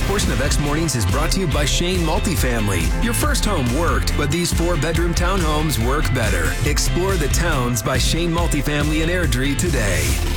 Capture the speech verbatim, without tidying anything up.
portion of X Mornings is brought to you by Shane Multifamily. Your first home worked, but these four-bedroom townhomes work better. Explore the Towns by Shane Multifamily in Airdrie today.